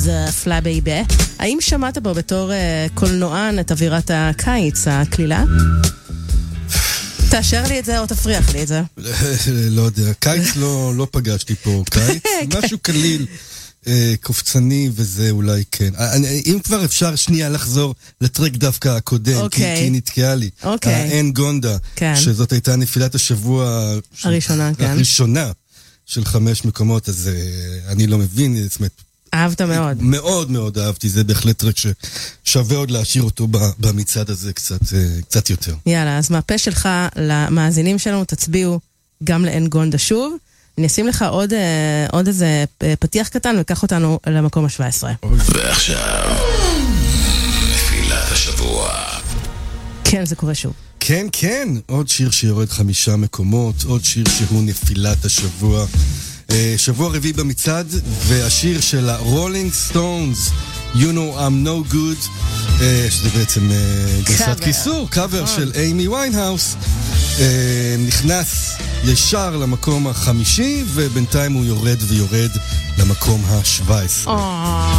זה Fly Baby. האם שמעת בו בתור קולנוען את אווירת הקיץ, הכלילה? תאשר לי את זה או תפריח לי את זה? לא יודע, קיץ לא פגשתי פה, קיץ, משהו קליל, קופצני וזה אולי כן. אם כבר אפשר שנייה לחזור לטרק דווקא הקודם, כי נתקעה לי. אין גונדה, שזאת הייתה נפילת השבוע הראשונה של 5 מקומות, אז אני לא מבין, זאת אומרת, אהבת מאוד. מאוד מאוד אהבתי, זה בהחלט טרק ששווה עוד להשאיר אותו במצעד הזה קצת יותר. יאללה, אז מהפה שלך למאזינים שלנו תצביעו גם לאין גונדה שוב. אני אשים לך עוד איזה פתיח קטן וקח אותנו למקום ה-17. ועכשיו, נפילת השבוע. כן, זה קורה שוב. כן, כן, עוד שיר שיורד 5 מקומות, עוד שיר שהוא נפילת השבוע. שבוע רביעי במצעד, והשיר של ה-Rolling Stones, You know I'm no good, שזה בעצם גרסת כיסור, קאבר של אימי ויינהאוס, נכנס ישר למקום ה-5, ובינתיים הוא יורד ויורד למקום ה-17.